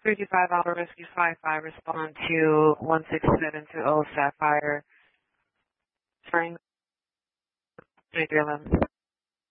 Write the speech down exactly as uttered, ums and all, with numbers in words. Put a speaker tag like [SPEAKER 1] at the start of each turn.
[SPEAKER 1] three two five Alpha Rescue five five, respond to one six seven two zero Sapphire Spring three three eleven.